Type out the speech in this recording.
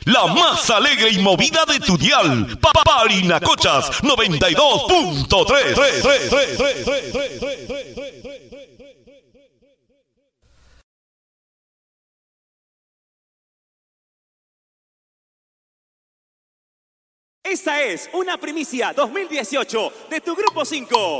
La más alegre y movida de tu dial. Parinacochas 92.3. Esta es una primicia 2018 de tu Grupo 5.